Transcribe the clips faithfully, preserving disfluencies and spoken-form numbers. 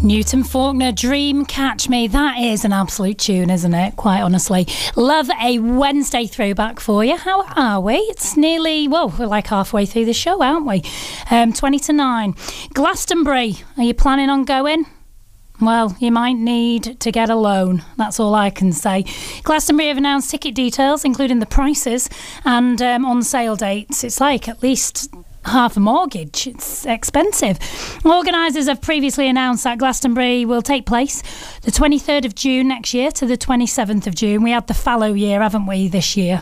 Newton Faulkner, Dream Catch Me. That is an absolute tune, isn't it? Quite honestly. Love a Wednesday throwback for you. How are we? It's nearly, well, we're like halfway through the show, aren't we? Um, twenty to nine. Glastonbury, are you planning on going? Well, you might need to get a loan. That's all I can say. Glastonbury have announced ticket details, including the prices and um, on-sale dates. It's like at least half a mortgage. It's expensive. Organisers have previously announced that Glastonbury will take place the twenty-third of June next year to the twenty-seventh of June. We had the fallow year, haven't we, this year?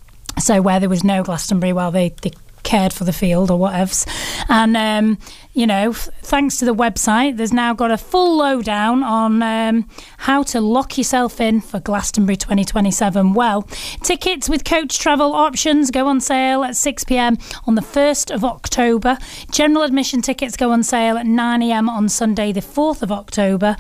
So where there was no Glastonbury while they, they cared for the field or whatevs. And, um, you know, f- thanks to the website, there's now got a full lowdown on um, how to lock yourself in for Glastonbury twenty twenty-seven. Well, tickets with coach travel options go on sale at six p.m. on the first of October. General admission tickets go on sale at nine a.m. on Sunday the fourth of October.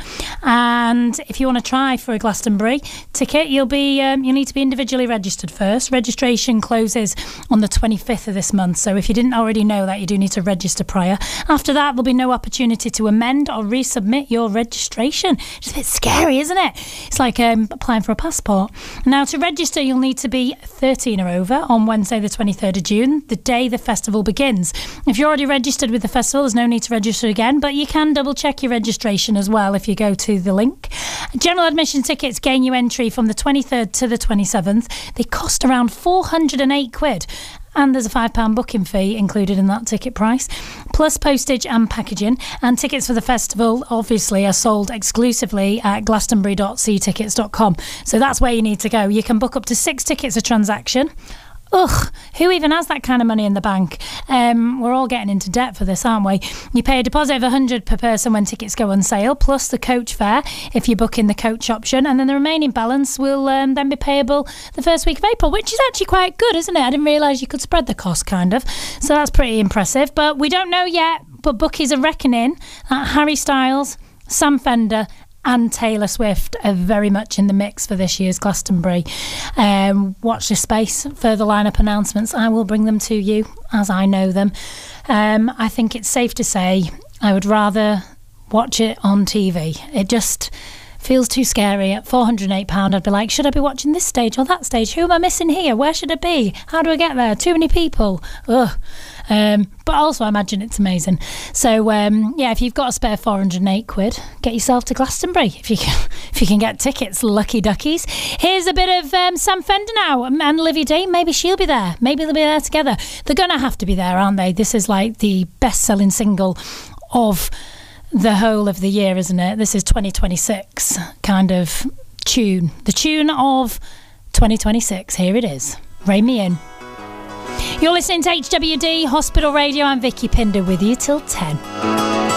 And if you want to try for a Glastonbury ticket, you'll be um, you'll need to be individually registered first. Registration closes on the twenty-fifth of this month, so if you didn't already know that, you do need to register prior. After that, there'll be no opportunity to amend or resubmit your registration. It's a bit scary, isn't it? It's like um, applying for a passport. Now, to register, you'll need to be thirteen or over on Wednesday the twenty-third of June, the day the festival begins. If you're already registered with the festival, there's no need to register again, but you can double check your registration as well if you go to the link. General admission tickets gain you entry from the twenty-third to the twenty-seventh. They cost around four hundred and eight quid. And there's a five pound booking fee included in that ticket price, plus postage and packaging. And tickets for the festival, obviously, are sold exclusively at glastonbury dot c tickets dot com. So that's where you need to go. You can book up to six tickets a transaction. Ugh, who even has that kind of money in the bank? Um, we're all getting into debt for this, aren't we? You pay a deposit of one hundred per person when tickets go on sale, plus the coach fare if you book in the coach option, and then the remaining balance will um, then be payable the first week of April, which is actually quite good, isn't it? I didn't realise you could spread the cost, kind of. So that's pretty impressive, but we don't know yet. But bookies are reckoning that Harry Styles, Sam Fender and Taylor Swift are very much in the mix for this year's Glastonbury. Um, watch this space. Further lineup announcements, I will bring them to you as I know them. Um, I think it's safe to say I would rather watch it on T V. It just feels too scary. At four hundred and eight pounds, I'd be like, should I be watching this stage or that stage? Who am I missing here? Where should I be? How do I get there? Too many people. Ugh. Um, but also I imagine it's amazing. So um, yeah, if you've got a spare four hundred and eight quid, get yourself to Glastonbury if you can, if you can get tickets. Lucky duckies. Here's a bit of um, Sam Fender now and Olivia Dean. Maybe she'll be there. Maybe they'll be there together. They're gonna have to be there, aren't they? This is like the best-selling single of the whole of the year, isn't it? This is twenty twenty-six kind of tune. The tune of twenty twenty-six. Here it is. Rein me in. You're listening to H W D Hospital Radio. I'm Vicky Pinder with you till ten.